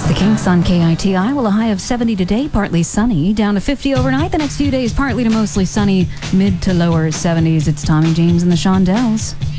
It's the Kinks on KITI. Well, a high of 70 today, partly sunny. Down to 50 overnight. The next few days, partly to mostly sunny, mid to lower 70s. It's Tommy James and the Shondells.